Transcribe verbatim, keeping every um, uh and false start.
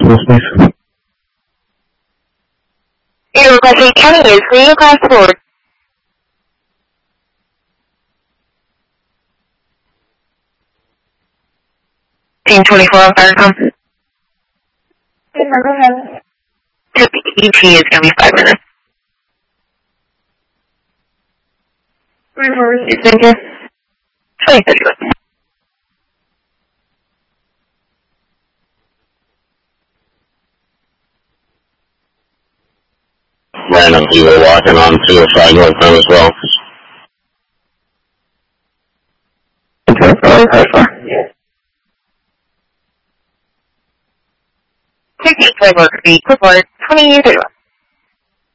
Yes, please. Your requested county is three across the board. Team twenty-four on Firecom. Go ahead. E T is going to be five minutes. Thank you. twenty thirty-one. Random zero walking on two oh five northbound as well. Okay, alright, alright, fine. Take eight five one, report twenty thirty-one.